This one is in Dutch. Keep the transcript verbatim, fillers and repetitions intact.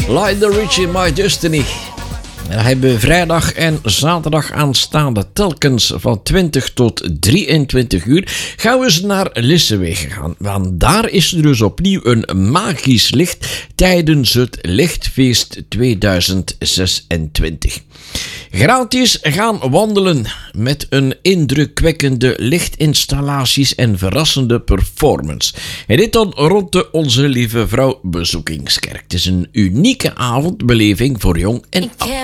Lionel Richie, My Destiny. We hebben vrijdag en zaterdag aanstaande telkens van twintig tot drieëntwintig uur gaan we eens naar Lissewegen gaan. Want daar is er dus opnieuw een magisch licht tijdens het Lichtfeest tweeduizend zesentwintig. Gratis gaan wandelen met een indrukwekkende lichtinstallaties en verrassende performance. En dit dan rond de Onze Lieve Vrouw Bezoekingskerk. Het is een unieke avondbeleving voor jong en oud.